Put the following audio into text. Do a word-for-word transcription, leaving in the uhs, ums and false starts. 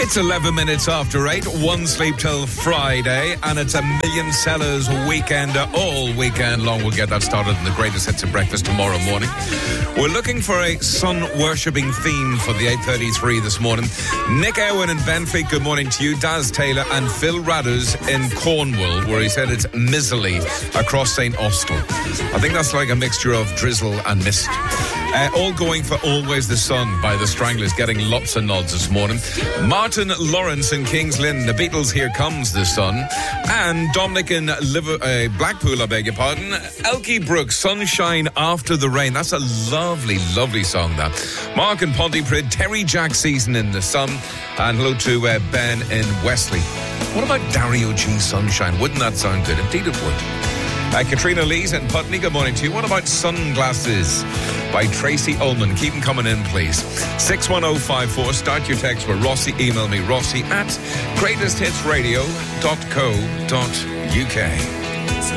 It's eleven minutes after eight, one sleep till Friday, and it's a Million Sellers weekend all weekend long. We'll get that started in the greatest hits of breakfast tomorrow morning. We're looking for a sun-worshipping theme for the eight thirty-three this morning. Nick Owen in Benfleet, good morning to you. Daz Taylor and Phil Radders in Cornwall, where he said it's mizzly across Saint Austell. I think that's like a mixture of drizzle and mist. Uh, all going for Always the Sun by the Stranglers, getting lots of nods this morning. Martin Lawrence in Kings Lynn, The Beatles' Here Comes the Sun. And Dominic in Liver- uh, Blackpool, I beg your pardon, Elkie Brooks, Sunshine After the Rain. That's a lovely, lovely song, that. Mark in Pontypridd, Terry Jack Season in the Sun. And hello to uh, Ben in Wesley. What about Dario G. Sunshine? Wouldn't that sound good? Indeed it would. Uh, Katrina Lee's in Putney, good morning to you. What about Sunglasses by Tracy Ullman? Keep them coming in, please. six one oh five four, start your text with Rossi. Email me, Rossi at greatest hits radio dot co dot uk.